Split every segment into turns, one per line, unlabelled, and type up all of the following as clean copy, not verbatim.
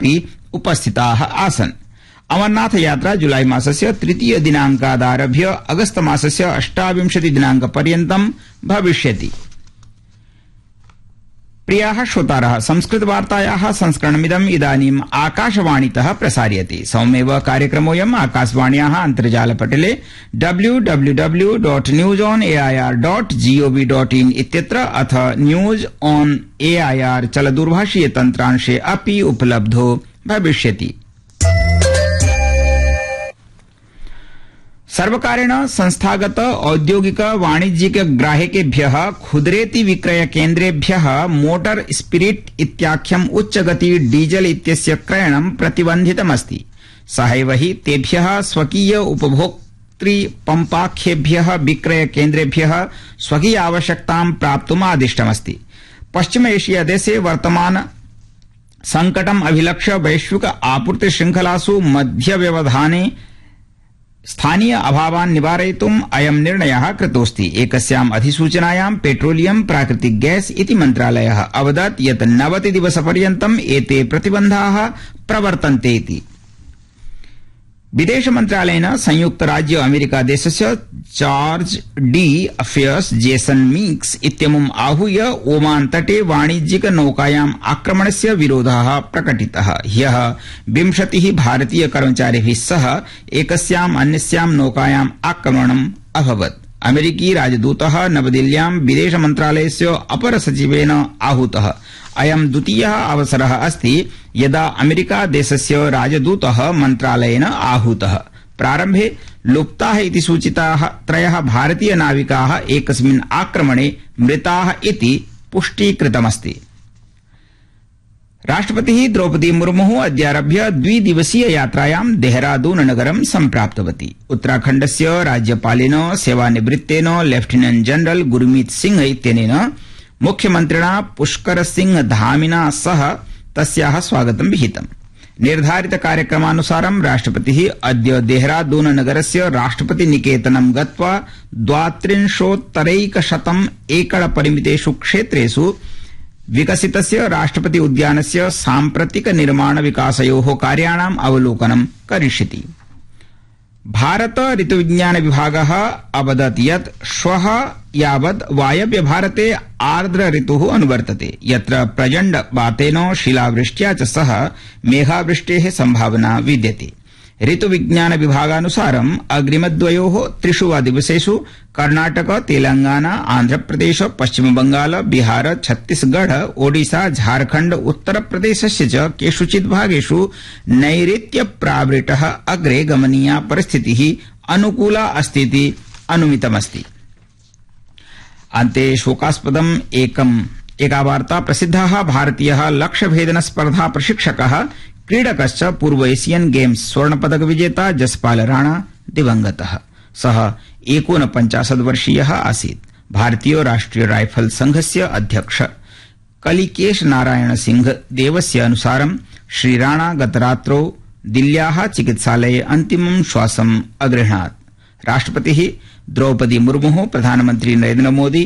अपि उपस्थिताः आसन्। अमरनाथ यात्रा जुलाई मासस्य 3 दिनांकादारभ्य अगस्त मासस्य 28 दिनांकपर्यन्तं भविष्यति। प्रियाः श्रोतारः, संस्कृतवार्तायाः संस्करणमिदम् इदानीम् आकाशवाणीतः प्रसार्यते। सममेव कार्यक्रमोऽयम् आकाशवाण्याः अन्तर्जालपटले www.newsonair.gov.in इत्यत्र अथ न्यूज ऑन एआईआर चलदूरभाषीय तन्त्रांशे अपि उपलब्धो भविष्यति। सर्वकारेण संस्थागत औद्योगिक वाणिज्यिक ग्राहकेभ्यः खुदरेति विक्रय केन्द्रेभ्यः मोटर स्पिरिट इत्याख्यम् उच्चगति डीजल इत्यस्य क्रयणं प्रतिबन्धितमस्ति। सहैव हि तेभ्यः स्वकीय उपभोक्तृ पम्पाख्येभ्यः विक्रय केन्द्रेभ्यः स्वकीय आवश्यकतां प्राप्तुम् आदिष्टमस्ति। पश्चिम एशिया देशे वर्तमान संकटम् अभिलक्ष्य वैश्विक आपूर्ति श्रृंखलासु मध्यव्यवधाने स्थानीय अभावान् निवारयितुम् अयं निर्णयः कृतोऽस्ति। एकस्याम् अधिसूचनायां पेट्रोलियम प्राकृतिक गैस इति मन्त्रालयः अवदत् यत् 90 दिवसपर्यन्तम् एते प्रतिबन्धाः प्रवर्तन्ते इति। विदेश मन्त्रालयेन संयुक्त राज्य अमेरिका देशस्य charge D affairs Jason Meeks इत्यमुम् आहूय ओमान तटे वाणिज्यिक नौकायाम् आक्रमणस्य विरोधः प्रकटितः। ह्यः 20 भारतीय कर्मचारिभिः सह एकस्याम् अन्यस्याम् नौकायाम् आक्रमणम् अभवत्। अमेरिकी राजदूतः नवदिल्ल्यां विदेश मन्त्रालयस्य अपर सचिवेन आहूतः। अयं द्वितीयः अवसरः अस्ति यदा अमेरिका देशस्य राजदूतः मन्त्रालयेन आहूतः। प्रारम्भे लुप्ताः इति सूचिताः 3 भारतीय नाविकाः एकस्मिन् आक्रमणे मृताः इति पुष्टीकृतमस्ति। राष्ट्रपतिः द्रौपदी मुर्मुः अद्यारभ्य 2 दिवसीय यात्रायां देहरादून नगरं सम्प्राप्तवती। उत्तराखण्डस्य राज्यपालेन सेवानिवृत्तेन लेफ्टिनेंट जनरल गुरमीत सिंह इत्यनेन मुख्यमन्त्रिणा पुष्कर सिंह धामिना सह तस्याः स्वागतं विहितम्। निर्धारित कार्यक्रमानुसारं राष्ट्रपतिः अद्य देहरादून नगरस्य राष्ट्रपति निकेतनं गत्वा 32,100 एकड़ परिमितेषु क्षेत्रेषु विकसितस्य राष्ट्रपति उद्यानस्य साम्प्रतिक निर्माण विकासयोः कार्याणाम् अवलोकनं करिष्यति। भारत ऋतुविज्ञान विभागः अवदत् यत् श्वः यावत् वायव्य भारते आर्द्र ऋतुः अनुवर्तते, यत्र प्रचण्ड वातेन शिलावृष्ट्या च सह मेघावृष्टेः संभावना विद्यते। ऋतुविज्ञान विभागानुसारम् अग्रिमद्वयोः 3 दिवसेषु कर्णाटक, तेलंगाना, आन्ध्रप्रदेश, पश्चिम बंगाल, बिहार, छत्तीसगढ़, ओडिशा, झारखण्ड, उत्तरप्रदेशस्य च केषुचित् भागेषु नैऋत्य प्रावृतः अग्रे गमनीया परिस्थितिः अनुकूला अस्तीति अनुमितमस्ति। अन्ते शोकास्पदम् एका वार्ता। प्रसिद्धः भारतीयः लक्ष्यभेदन स्पर्धा प्रशिक्षकः क्रीडकश्च पूर्व एशियन गेम्स स्वर्णपदक विजेता जसपाल राणा दिवंगतः। सः 49 वर्षीयः आसीत्। भारतीय राष्ट्रिय राइफल संघस्य अध्यक्ष कलिकेश नारायण सिंह देवस्य अनुसारं श्री राणा गतरात्रौ दिल्ल्याः चिकित्सालये अन्तिमं श्वासम् अगृह्णात्। राष्ट्रपतिः द्रौपदी मुर्मुः, प्रधानमन्त्री नरेन्द्र मोदी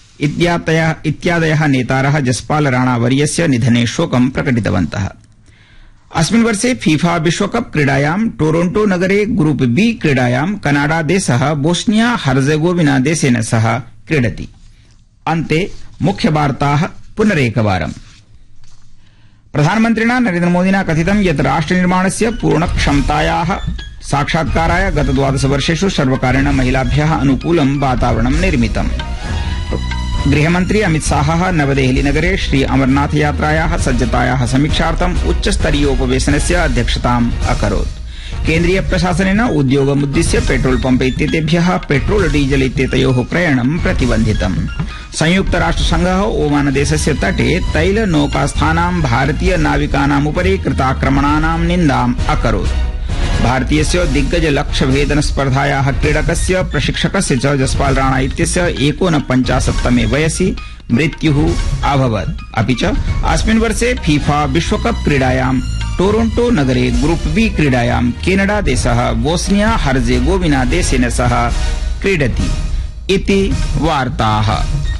इत्यादयः नेतारः जसपाल राणा वर्यस्य निधने शोकं प्रकटितवन्तः। अस्मिन् वर्षे फीफा विश्वकप क्रीडायां टोरंटो नगरे ग्रुप बी क्रीडायां कनाडा देशः बोस्निया हर्जेगोविना देशेन सह क्रीडति। अन्ते मुख्यवार्ताः पुनरेकवारम्। प्रधानमन्त्रिणा नरेन्द्र मोदिना कथितं यत् राष्ट्रनिर्माणस्य पूर्णक्षमतायाः साक्षात्काराय गत 12 वर्षेषु सर्वकारेण महिलाभ्यः अनुकूलं वातावरणं निर्मितम्। गृहमन्त्री अमित शाहः नवदेहली नगरे श्री अमरनाथ यात्रायाः सज्जतायाः समीक्षार्थम् उच्चस्तरीयोपवेशनस्य अध्यक्षताम् अकरोत्। केन्द्रीय प्रशासनेन उद्योगमुद्दिश्य पेट्रोल पम्प इत्येतेभ्यः पेट्रोल डीजल इत्येतयोः क्रयणं प्रतिबन्धितम्। संयुक्त राष्ट्रसंघः ओमान देशस्य तटे तैल नौकास्थानां भारतीय नाविकानामुपरि कृताक्रमणानां निन्दाम् अकरोत्। भारतीयस्य दिग्गज लक्ष्यभेदन स्पर्धायाः क्रीडकस्य प्रशिक्षकस्य च जसपाल राणा इत्यस्य 49तमे वयसि मृत्युः अभवत्। अपि च अस्मिन् वर्षे फीफा विश्वकप क्रीडायां टोरंटो नगरे ग्रुप बी क्रीडायां केनडा देशः बोस्निया हर्जेगोविना देशेन सह क्रीडति इति वार्ताः।